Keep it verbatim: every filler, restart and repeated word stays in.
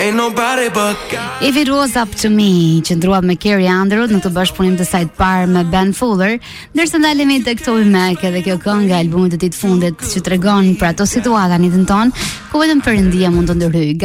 Ain't nobody but God. If It Was Up To Me, që ndruat me Carrie Underwood në këtë bashkëpunim të saj të parë me Ben Fuller, ndërsa ndalemi tek Toby Mac edhe kjo këngë nga albumi i tij të fundit që tregon për ato situata në jetën tonë ku vetëm Perëndia mund të ndërhyjë.